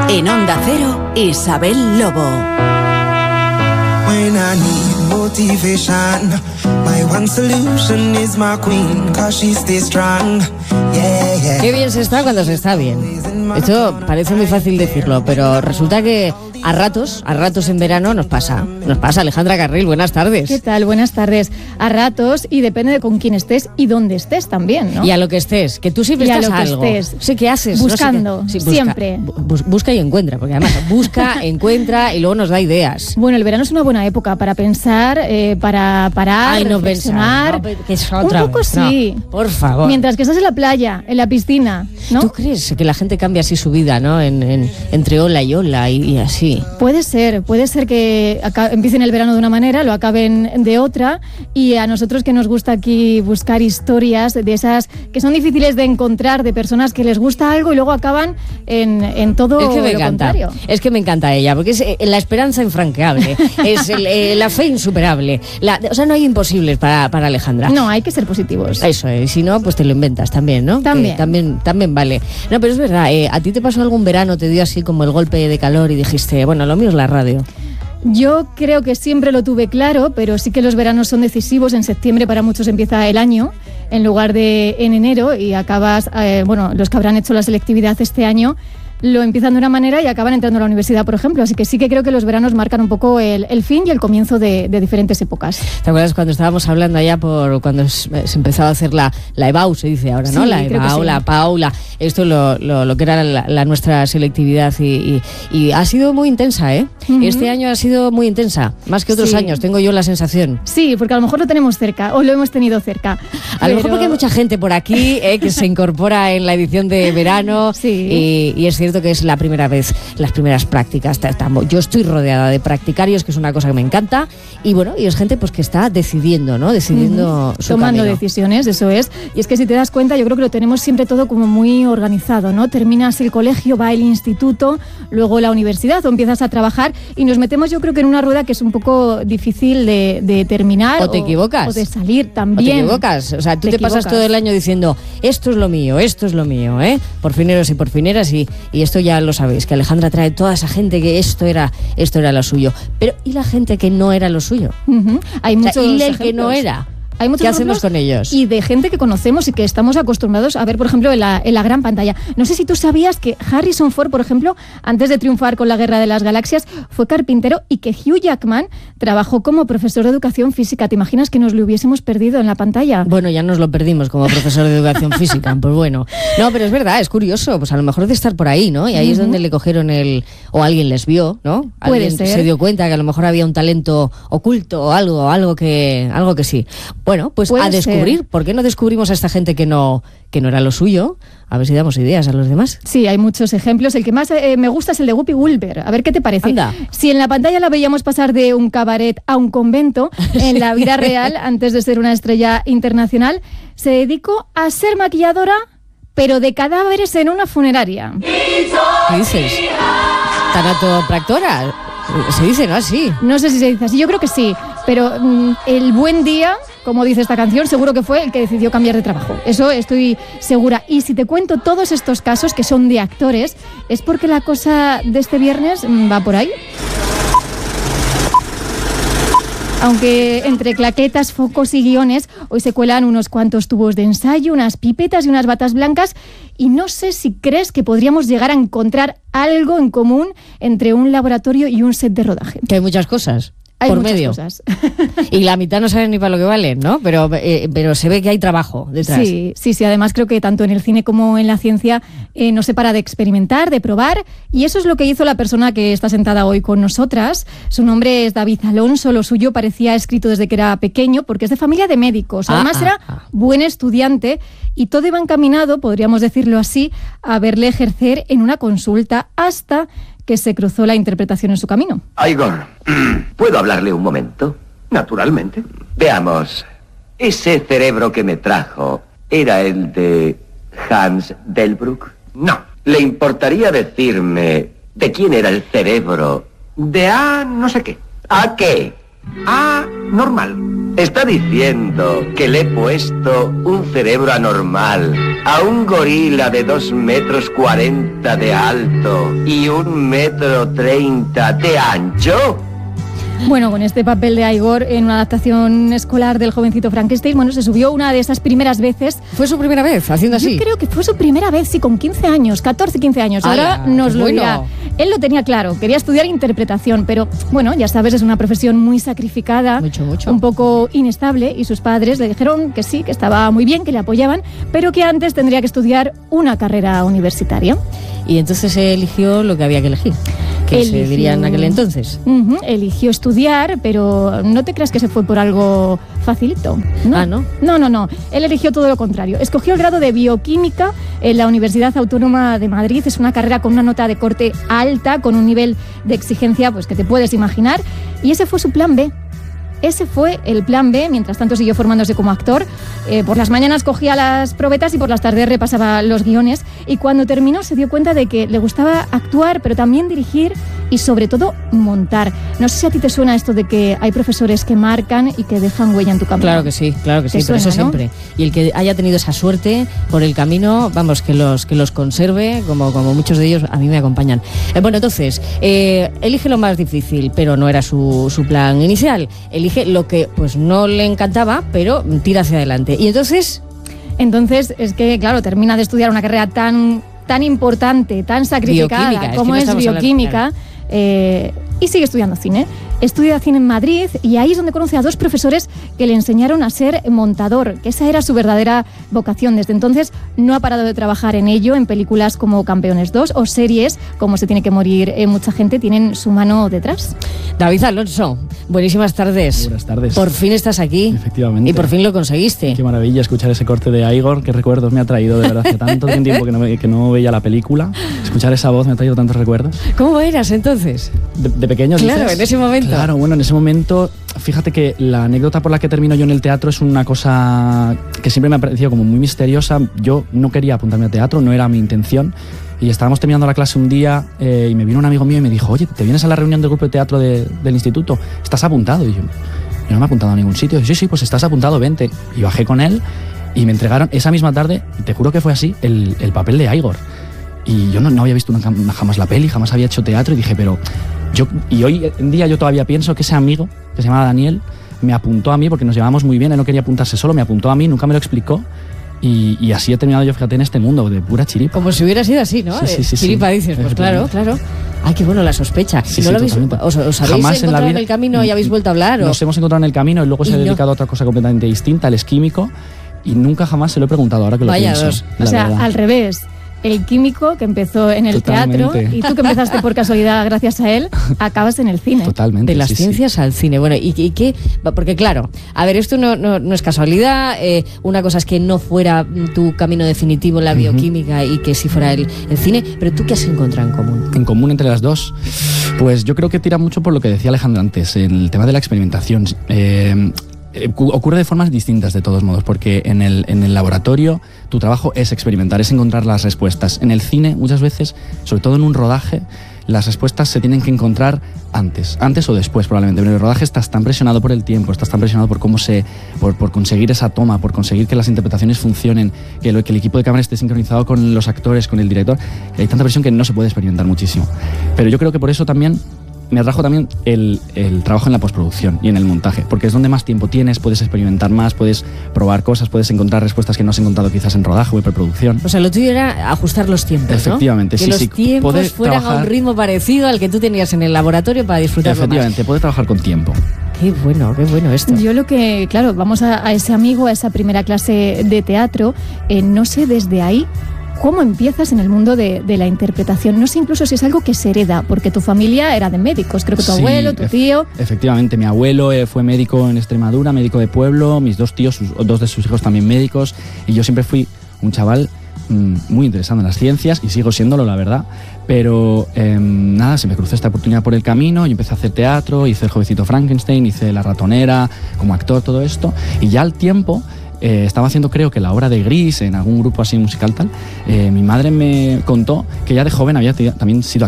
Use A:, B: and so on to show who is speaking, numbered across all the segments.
A: En Onda Cero, Isabel Lobo.
B: When I need motivation, my one solution is my queen, 'cause she stays strong. Yeah, yeah.
C: Qué bien se está cuando se está bien. Esto parece muy fácil decirlo, pero resulta que a ratos en verano nos pasa. Alejandra Carril, buenas tardes.
D: ¿Qué tal? Buenas tardes. A ratos, y depende de con quién estés y dónde estés también, ¿no?
C: Y a lo que estés, que tú siempre estás a algo. Sé qué haces.
D: Buscando,
C: no sé qué. Sí,
D: siempre.
C: Busca y encuentra, porque además busca, encuentra y luego nos da ideas.
D: Bueno, el verano es una buena época para pensar, para parar, reflexionar.
C: Que es otra
D: un poco
C: vez.
D: sí.
C: No, por favor.
D: Mientras que estás en la playa, en la piscina, ¿no?
C: ¿Tú crees que la gente cambia así su vida, ¿no? Entre ola y ola y así.
D: Puede ser que empiecen el verano de una manera, lo acaben de otra, y a nosotros que nos gusta aquí buscar historias de esas que son difíciles de encontrar, de personas que les gusta algo y luego acaban en todo lo contrario.
C: Es que me encanta ella, porque es la esperanza infranqueable, es la fe insuperable. O sea, no hay imposibles para Alejandra.
D: No, hay que ser positivos.
C: Eso es, y si no, pues te lo inventas también, ¿no? También vale. No, pero es verdad, ¿a ti te pasó algún verano, te dio así como el golpe de calor y dijiste, bueno, lo mío es la radio?
D: Yo creo que siempre lo tuve claro, pero sí que los veranos son decisivos. En septiembre para muchos empieza el año, en lugar de en enero, y acabas, los que habrán hecho la selectividad este año, lo empiezan de una manera y acaban entrando a la universidad, por ejemplo. Así que sí que creo que los veranos marcan un poco el fin y el comienzo de diferentes épocas.
C: ¿Te acuerdas cuando estábamos hablando allá cuando se empezaba a hacer la EBAU, se dice ahora, ¿no?
D: Sí,
C: la EBAU,
D: sí.
C: La Paula, esto lo que era la nuestra selectividad y ha sido muy intensa, ¿eh? Uh-huh. Este año ha sido muy intensa, más que otros años, tengo yo la sensación.
D: Sí, porque a lo mejor lo tenemos cerca, o lo hemos tenido cerca.
C: A lo mejor porque hay mucha gente por aquí que se incorpora en la edición de verano,
D: sí.
C: y es cierto que es la primera vez, las primeras prácticas. Yo estoy rodeada de practicarios, que es una cosa que me encanta, y bueno, y es gente pues que está decidiendo, ¿no? Decidiendo su
D: tomando
C: camino.
D: Decisiones, eso es. Y es que si te das cuenta, yo creo que lo tenemos siempre todo como muy organizado, ¿no? Terminas el colegio, va el instituto, luego la universidad, o empiezas a trabajar, y nos metemos, yo creo que en una rueda que es un poco difícil de terminar.
C: O te equivocas.
D: O de salir también.
C: O te equivocas. O sea, tú te pasas todo el año diciendo, esto es lo mío, ¿eh? Por fineros y por fineras, y esto ya lo sabéis, que Alejandra trae toda esa gente que esto era lo suyo. Pero ¿y la gente que no era lo suyo?
D: Uh-huh. Hay muchos
C: ¿y el
D: ejemplos
C: que no era?
D: Hay muchos
C: ¿Qué hacemos con ellos?
D: Y de gente que conocemos y que estamos acostumbrados a ver, por ejemplo, en la gran pantalla. No sé si tú sabías que Harrison Ford, por ejemplo, antes de triunfar con la Guerra de las Galaxias, fue carpintero, y que Hugh Jackman trabajó como profesor de educación física. ¿Te imaginas que nos lo hubiésemos perdido en la pantalla?
C: Bueno, ya nos lo perdimos como profesor de educación física, pues bueno. No, pero es verdad, es curioso, pues a lo mejor de estar por ahí, ¿no? Y ahí es donde le cogieron o alguien les vio, ¿no?
D: Puede
C: alguien
D: ser.
C: Se dio cuenta que a lo mejor había un talento oculto o algo que sí. Bueno, pues a descubrir. ¿Por qué no descubrimos a esta gente que no era lo suyo? A ver si damos ideas a los demás.
D: Sí, hay muchos ejemplos. El que más me gusta es el de Whoopi Goldberg. A ver qué te parece.
C: Anda.
D: Si en la pantalla la veíamos pasar de un cabaret a un convento, en la vida real, antes de ser una estrella internacional, se dedicó a ser maquilladora, pero de cadáveres en una funeraria.
C: ¿Qué dices? ¿Tanatopractora? Se dice, ¿no? Así.
D: No sé si se dice así, yo creo que sí. Pero el buen día, como dice esta canción, seguro que fue el que decidió cambiar de trabajo. Eso estoy segura. Y si te cuento todos estos casos que son de actores, es porque la cosa de este viernes va por ahí. Aunque entre claquetas, focos y guiones, hoy se cuelan unos cuantos tubos de ensayo, unas pipetas y unas batas blancas, y no sé si crees que podríamos llegar a encontrar algo en común entre un laboratorio y un set de rodaje.
C: Que hay muchas cosas.
D: Hay
C: por
D: muchas
C: medio.
D: Cosas.
C: Y la mitad no saben ni para lo que valen, ¿no? Pero se ve que hay trabajo detrás.
D: Sí. Además creo que tanto en el cine como en la ciencia no se para de experimentar, de probar, y eso es lo que hizo la persona que está sentada hoy con nosotras. Su nombre es David Alonso. Lo suyo parecía escrito desde que era pequeño, porque es de familia de médicos. Además era buen estudiante, y todo iba encaminado, podríamos decirlo así, a verle ejercer en una consulta, hasta que se cruzó la interpretación en su camino.
E: Igor, ¿puedo hablarle un momento? Naturalmente. Veamos, ¿ese cerebro que me trajo era el de Hans Delbrück? No. ¿Le importaría decirme de quién era el cerebro? De A no sé qué. ¿A qué? A normal. Está diciendo que le he puesto un cerebro anormal a un gorila de 2,40 metros de alto y 1,30 metros de ancho.
D: Bueno, con este papel de Igor en una adaptación escolar del jovencito Frankenstein, bueno, se subió una de esas primeras veces.
C: ¿Fue su primera vez haciendo así?
D: Yo creo que fue su primera vez, sí, con 15 años, 14, 15 años. Ahora nos lo dirá. Él lo tenía claro, quería estudiar interpretación, pero bueno, ya sabes, es una profesión muy sacrificada,
C: mucho.
D: Un poco inestable, y sus padres le dijeron que sí, que estaba muy bien, que le apoyaban, pero que antes tendría que estudiar una carrera universitaria.
C: Y entonces eligió lo que había que elegir, que se diría en aquel entonces.
D: Eligió estudiar, pero no te creas que se fue por algo facilito, ¿no?
C: Ah, ¿no?
D: No. Él eligió todo lo contrario. Escogió el grado de Bioquímica en la Universidad Autónoma de Madrid. Es una carrera con una nota de corte alta, con un nivel de exigencia pues que te puedes imaginar. Y ese fue su plan B. Ese fue el plan B. Mientras tanto siguió formándose como actor. Por las mañanas cogía las probetas y por las tardes repasaba los guiones. Y cuando terminó se dio cuenta de que le gustaba actuar, pero también dirigir y sobre todo montar. No sé si a ti te suena esto de que hay profesores que marcan y que dejan huella en tu camino.
C: Claro que sí, por
D: suena,
C: eso
D: ¿no?
C: siempre. Y el que haya tenido esa suerte por el camino, vamos, que los conserve, como muchos de ellos a mí me acompañan. Bueno, entonces, elige lo más difícil, pero no era su plan inicial. Elige lo que pues no le encantaba, pero tira hacia adelante. Y entonces
D: es que, claro, termina de estudiar una carrera tan importante, tan sacrificada como es bioquímica, y sigue estudiando cine. Estudia cine en Madrid y ahí es donde conoce a dos profesores que le enseñaron a ser montador, que esa era su verdadera vocación. Desde entonces no ha parado de trabajar en ello, en películas como Campeones 2 o series como Se tiene que morir mucha gente, tienen su mano detrás.
C: David Alonso, buenísimas tardes.
F: Buenas tardes.
C: Por fin estás aquí.
F: Efectivamente.
C: Y por fin lo conseguiste.
F: Qué maravilla escuchar ese corte de Igor, qué recuerdos me ha traído, de verdad. Hace tanto tiempo que no veía la película. Escuchar esa voz me ha traído tantos recuerdos.
C: ¿Cómo eras entonces?
F: De pequeño,
C: claro,
F: dices.
C: En ese momento.
F: Claro, bueno, en ese momento, fíjate que la anécdota por la que termino yo en el teatro es una cosa que siempre me ha parecido como muy misteriosa. Yo no quería apuntarme a teatro, no era mi intención. Y estábamos terminando la clase un día y me vino un amigo mío y me dijo: oye, ¿te vienes a la reunión del grupo de teatro del instituto? ¿Estás apuntado? Y yo no me he apuntado a ningún sitio. Y sí, pues estás apuntado, vente. Y bajé con él y me entregaron esa misma tarde, te juro que fue así, el papel de Igor. Y yo no había visto jamás la peli, jamás había hecho teatro y dije, y hoy en día yo todavía pienso que ese amigo, que se llamaba Daniel, me apuntó a mí porque nos llevábamos muy bien, él no quería apuntarse solo, me apuntó a mí, nunca me lo explicó. Y así he terminado yo, fíjate, en este mundo de pura chiripa.
C: Como si hubiera sido así, ¿no?
F: Sí,
C: chiripa, dices, pues claro. Ay, qué bueno la sospecha.
F: Sí,
C: ¿No lo habéis, os habéis
F: jamás
C: encontrado en el camino y habéis vuelto a hablar?
F: Nos hemos encontrado en el camino y luego se ha dedicado a otra cosa completamente distinta, él es químico, y nunca jamás se lo he preguntado, ahora que lo pienso.
D: O sea, verdad. Al revés. El químico que empezó en el teatro y tú que empezaste por casualidad gracias a él, acabas en el cine.
F: Totalmente.
C: De las ciencias al cine. Bueno, ¿y qué? Porque claro, a ver, esto no es casualidad. Una cosa es que no fuera tu camino definitivo en la bioquímica y que sí fuera el cine, pero ¿tú qué has encontrado en común?
F: En común entre las dos, pues yo creo que tira mucho por lo que decía Alejandra antes, el tema de la experimentación. Ocurre de formas distintas de todos modos, porque en el laboratorio tu trabajo es experimentar, es encontrar las respuestas. En el cine muchas veces, sobre todo en un rodaje, las respuestas se tienen que encontrar antes o después probablemente, pero en el rodaje estás tan presionado por el tiempo, estás tan presionado por por conseguir esa toma, por conseguir que las interpretaciones funcionen, que el equipo de cámara esté sincronizado con los actores, con el director, que hay tanta presión que no se puede experimentar muchísimo. Pero yo creo que por eso también me atrajo también el trabajo en la postproducción y en el montaje, porque es donde más tiempo tienes, puedes experimentar más, puedes probar cosas, puedes encontrar respuestas que no has encontrado quizás en rodaje o en preproducción.
C: O sea, lo tuyo era ajustar los tiempos,
F: efectivamente,
C: ¿no? Que los tiempos fueran a un ritmo parecido al que tú tenías en el laboratorio para disfrutarlo más.
F: Efectivamente, puedes trabajar con tiempo.
C: Qué bueno esto.
D: Yo lo que, claro, vamos a ese amigo, a esa primera clase de teatro, no sé desde ahí ¿cómo empiezas en el mundo de la interpretación? No sé incluso si es algo que se hereda, porque tu familia era de médicos, creo que tu abuelo, tu tío... Efectivamente,
F: mi abuelo fue médico en Extremadura, médico de pueblo, mis dos tíos, dos de sus hijos también médicos, y yo siempre fui un chaval muy interesado en las ciencias, y sigo siéndolo, la verdad, pero nada, se me cruzó esta oportunidad por el camino, y empecé a hacer teatro, hice El jovencito Frankenstein, hice La ratonera, como actor, todo esto, y ya al tiempo... estaba haciendo, creo que la obra de Gris en algún grupo así musical tal. Mi madre me contó que ya de joven había también sido actriz.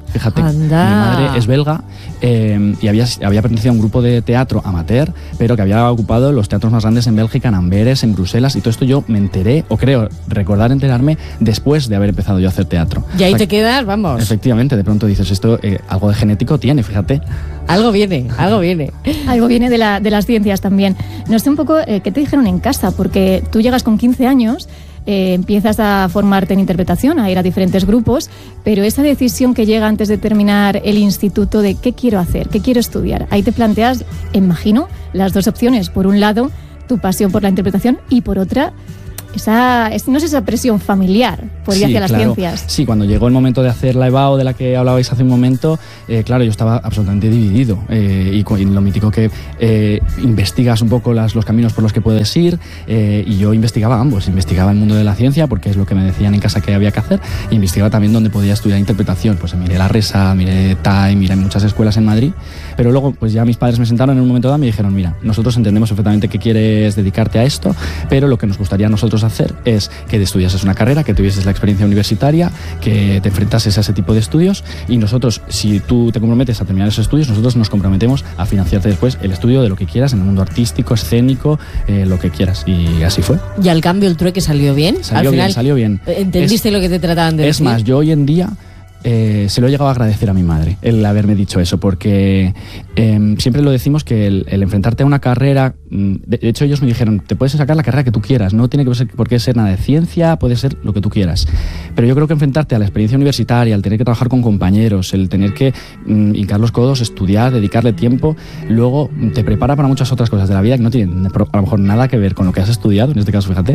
F: Fíjate,
C: Anda.
F: mi madre es belga y había pertenecido a un grupo de teatro amateur, pero que había ocupado los teatros más grandes en Bélgica, en Amberes, en Bruselas, y todo esto yo me enteré, o creo recordar enterarme, después de haber empezado yo a hacer teatro.
C: Y ahí te quedas, vamos.
F: Efectivamente, de pronto dices, esto algo de genético tiene, fíjate.
C: Algo viene, algo viene.
D: Algo viene de las ciencias también. No sé un poco qué te dijeron en casa, porque tú llegas con 15 años, empiezas a formarte en interpretación, a ir a diferentes grupos, pero esa decisión que llega antes de terminar el instituto de qué quiero hacer, qué quiero estudiar, ahí te planteas, imagino, las dos opciones. Por un lado, tu pasión por la interpretación y por otra, no es esa presión familiar por ir hacia las ciencias.
F: Sí, cuando llegó el momento de hacer la EBAU de la que hablabais hace un momento, claro, yo estaba absolutamente dividido y lo mítico que investigas un poco los caminos por los que puedes ir y yo investigaba ambos, investigaba el mundo de la ciencia porque es lo que me decían en casa que había que hacer y investigaba también dónde podía estudiar interpretación, pues miré la RESA, miré TAI, miré muchas escuelas en Madrid, pero luego pues ya mis padres me sentaron en un momento dado y me dijeron, mira, nosotros entendemos perfectamente que quieres dedicarte a esto, pero lo que nos gustaría a nosotros hacer es que estudiases una carrera, que tuvieses la experiencia universitaria, que te enfrentases a ese tipo de estudios y nosotros, si tú te comprometes a terminar esos estudios, nosotros nos comprometemos a financiarte después el estudio de lo que quieras en el mundo artístico, escénico, lo que quieras. Y así fue.
C: ¿Y al cambio el trueque salió bien?
F: Salió bien.
C: ¿Entendiste lo que te trataban de decir?
F: Es más, yo hoy en día se lo he llegado a agradecer a mi madre el haberme dicho eso, porque siempre lo decimos que el enfrentarte a una carrera, de hecho ellos me dijeron, te puedes sacar la carrera que tú quieras, no tiene por qué ser nada de ciencia, puede ser lo que tú quieras, pero yo creo que enfrentarte a la experiencia universitaria, el tener que trabajar con compañeros, el tener que hincar los codos, estudiar, dedicarle tiempo, luego te prepara para muchas otras cosas de la vida que no tienen a lo mejor nada que ver con lo que has estudiado, en este caso fíjate,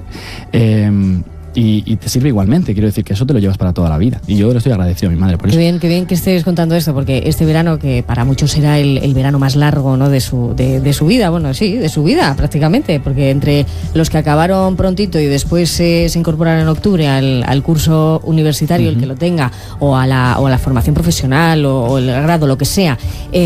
F: y te sirve igualmente, quiero decir que eso te lo llevas para toda la vida y yo le estoy agradecido a mi madre por eso.
C: Qué bien que estés contando esto, porque este verano, que para muchos será el verano más largo, ¿no?, de su vida, bueno, sí, de su vida prácticamente, porque entre los que acabaron prontito y después se incorporaron en octubre al curso universitario, el que lo tenga, o a la formación profesional o el grado, lo que sea,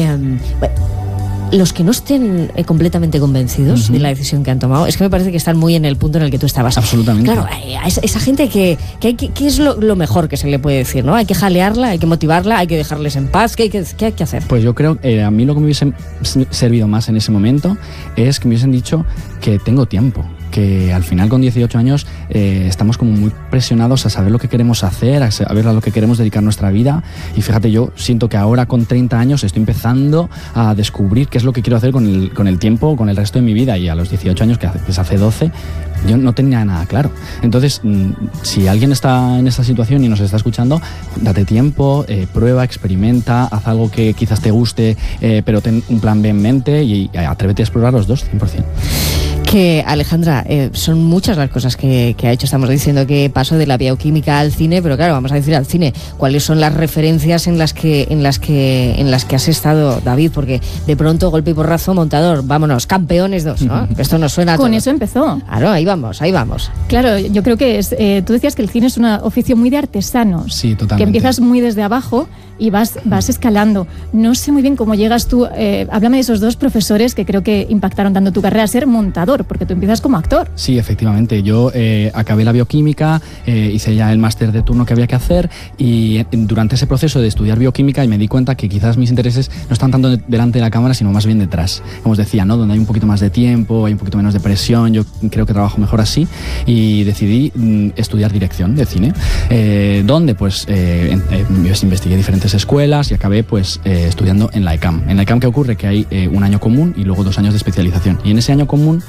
C: los que no estén completamente convencidos de la decisión que han tomado, es que me parece que están muy en el punto en el que tú estabas.
F: Absolutamente.
C: Claro, a esa gente que es lo mejor que se le puede decir, ¿no? Hay que jalearla, hay que motivarla, hay que dejarles en paz. ¿Qué hay que hacer?
F: Pues yo creo que a mí lo que me hubiese servido más en ese momento es que me hubiesen dicho que tengo tiempo, que al final con 18 años estamos como muy presionados a saber lo que queremos hacer, a saber a lo que queremos dedicar nuestra vida, y fíjate, yo siento que ahora con 30 años estoy empezando a descubrir qué es lo que quiero hacer con el tiempo, con el resto de mi vida, y a los 18 años, que es hace 12, yo no tenía nada claro. Entonces, si alguien está en esta situación y nos está escuchando, date tiempo, prueba, experimenta, haz algo que quizás te guste, pero ten un plan B en mente y atrévete a explorar los dos, 100%.
C: Que, Alejandra, son muchas las cosas que ha hecho. Estamos diciendo que pasó de la bioquímica al cine, pero claro, vamos a decir al cine. ¿Cuáles son las referencias en las que has estado, David? Porque de pronto, golpe y porrazo, montador, vámonos, Campeones 2, ¿no? Esto nos suena a
D: Con
C: todo.
D: eso empezó.
C: Claro, ahí vamos.
D: Claro, yo creo que tú decías que el cine es un oficio muy de artesanos.
F: Sí, totalmente.
D: Que empiezas muy desde abajo y vas escalando. No sé muy bien cómo llegas tú. Háblame de esos dos profesores que creo que impactaron tanto tu carrera, a ser montador, porque tú empiezas como actor.
F: Sí, efectivamente. Yo acabé la bioquímica, hice ya el máster de turno que había que hacer, y durante ese proceso de estudiar bioquímica me di cuenta que quizás mis intereses no están tanto delante de la cámara, sino más bien detrás. Como os decía, ¿no?, donde hay un poquito más de tiempo, hay un poquito menos de presión, yo creo que trabajo mejor así, y decidí estudiar dirección de cine, donde pues investigué diferentes escuelas y acabé pues estudiando en la ECAM. En la ECAM, ¿qué ocurre? Que hay un año común y luego 2 años de especialización, y en ese año común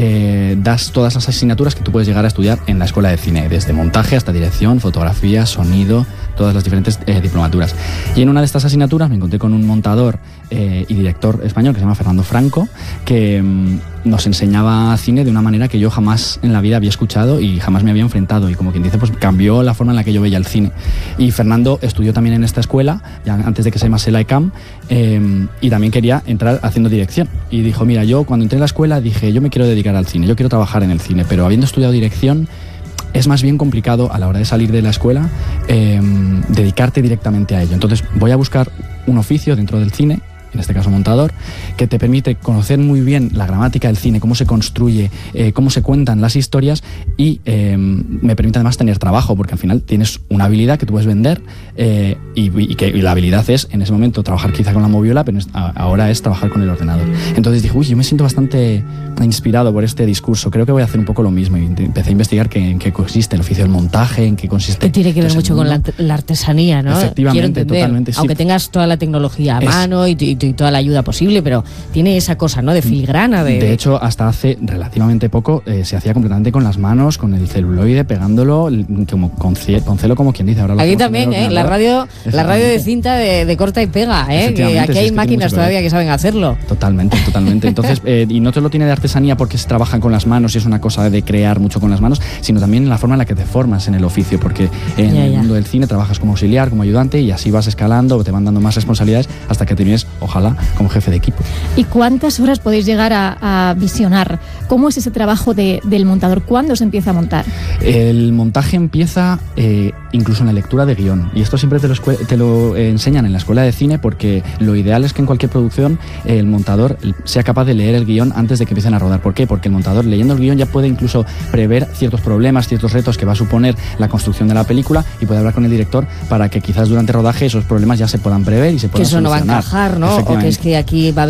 F: das todas las asignaturas que tú puedes llegar a estudiar en la escuela de cine, desde montaje hasta dirección, fotografía, sonido, todas las diferentes diplomaturas. Y en una de estas asignaturas me encontré con un montador y director español que se llama Fernando Franco, que nos enseñaba cine de una manera que yo jamás en la vida había escuchado y jamás me había enfrentado, y como quien dice, pues cambió la forma en la que yo veía el cine. Y Fernando estudió también en esta escuela, ya antes de que se llamase la ECAM, y también quería entrar haciendo dirección. Y dijo, mira, yo cuando entré en la escuela dije, yo me quiero dedicar al cine, yo quiero trabajar en el cine, pero habiendo estudiado dirección, es más bien complicado a la hora de salir de la escuela dedicarte directamente a ello. Entonces voy a buscar un oficio dentro del cine en este caso montador, que te permite conocer muy bien la gramática del cine, cómo se construye, cómo se cuentan las historias y me permite además tener trabajo, porque al final tienes una habilidad que tú puedes vender y la habilidad es en ese momento trabajar quizá con la moviola, pero ahora es trabajar con el ordenador. Entonces dije, yo me siento bastante inspirado por este discurso, creo que voy a hacer un poco lo mismo y empecé a investigar en qué consiste el oficio del montaje, en qué consiste...
C: Que tiene que ver mucho con la artesanía, ¿no?
F: Efectivamente, totalmente. Sí.
C: Aunque tengas toda la tecnología a mano y toda la ayuda posible, pero tiene esa cosa, ¿no? De filigrana.
F: De hecho, hasta hace relativamente poco se hacía completamente con las manos, con el celuloide, pegándolo como con celo, como quien dice. Ahora
C: aquí también, la radio de cinta de corta y pega, que aquí hay máquinas todavía que saben hacerlo.
F: Totalmente. Entonces, y no solo tiene de artesanía porque se trabajan con las manos y es una cosa de crear mucho con las manos, sino también en la forma en la que te formas en el oficio, porque en el mundo del cine trabajas como auxiliar, como ayudante y así vas escalando, te van dando más responsabilidades hasta que termines, ojalá, como jefe de equipo.
D: ¿Y cuántas horas podéis llegar a visionar? ¿Cómo es ese trabajo del montador? ¿Cuándo se empieza a montar?
F: El montaje empieza incluso en la lectura de guión, y esto siempre te lo enseñan en la escuela de cine, porque lo ideal es que en cualquier producción el montador sea capaz de leer el guión antes de que empiecen a rodar. ¿Por qué? Porque el montador, leyendo el guión, ya puede incluso prever ciertos problemas, ciertos retos que va a suponer la construcción de la película y puede hablar con el director para que quizás durante el rodaje esos problemas ya se puedan prever y se puedan solucionar.
C: Que eso no va a encajar, ¿no? O que es que aquí va a